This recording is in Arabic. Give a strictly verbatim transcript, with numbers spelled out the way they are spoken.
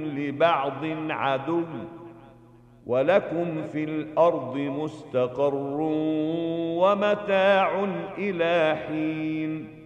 لبعض عدو ولكم في الأرض مستقر ومتاع إلى حين